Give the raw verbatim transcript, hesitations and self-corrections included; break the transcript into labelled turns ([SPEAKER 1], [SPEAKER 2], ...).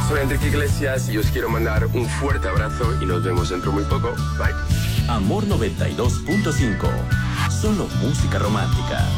[SPEAKER 1] soy Enrique Iglesias y os quiero mandar un fuerte abrazo y nos vemos dentro muy poco. Bye.
[SPEAKER 2] Amor noventa y dos punto cinco. Solo música romántica.